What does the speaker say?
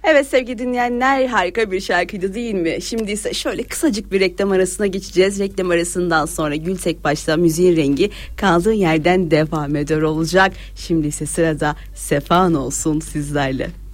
Evet sevgili dinleyenler, harika bir şarkıydı değil mi? Şimdi ise şöyle kısacık bir reklam arasına geçeceğiz. Reklam arasından sonra Gül Tekbaş'la müziğin rengi kaldığı yerden devam ediyor olacak. Şimdi ise sırada Sefan olsun sizlerle.